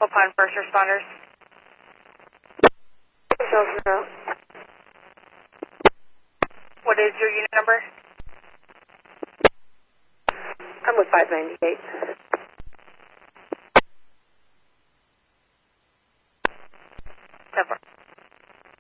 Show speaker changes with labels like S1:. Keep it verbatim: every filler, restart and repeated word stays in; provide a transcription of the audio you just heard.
S1: Upon first responders.
S2: Zero.
S1: What is your unit number?
S2: I'm with five ninety-eight.